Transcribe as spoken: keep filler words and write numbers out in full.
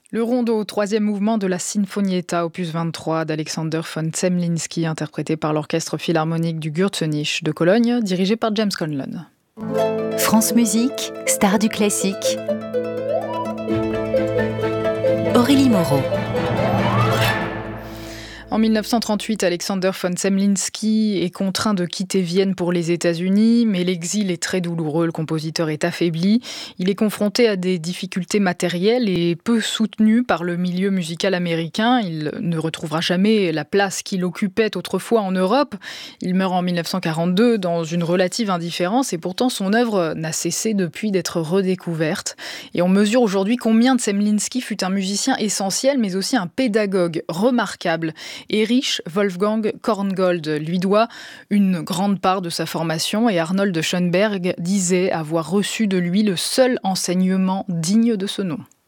Le rondo, troisième mouvement de la Sinfonietta, opus vingt-trois d'Alexander von Zemlinsky, interprété par l'Orchestre philharmonique du Gürzenich de Cologne, dirigé par James Conlon. France Musique, star du classique. Aurélie Moreau. En mille neuf cent trente-huit, Alexander von Zemlinsky est contraint de quitter Vienne pour les États-Unis, mais l'exil est très douloureux, le compositeur est affaibli. Il est confronté à des difficultés matérielles et peu soutenu par le milieu musical américain. Il ne retrouvera jamais la place qu'il occupait autrefois en Europe. Il meurt en mille neuf cent quarante-deux dans une relative indifférence et pourtant son œuvre n'a cessé depuis d'être redécouverte. Et on mesure aujourd'hui combien Zemlinsky fut un musicien essentiel, mais aussi un pédagogue remarquable. Erich Wolfgang Korngold lui doit une grande part de sa formation et Arnold Schoenberg disait avoir reçu de lui le seul enseignement digne de ce nom.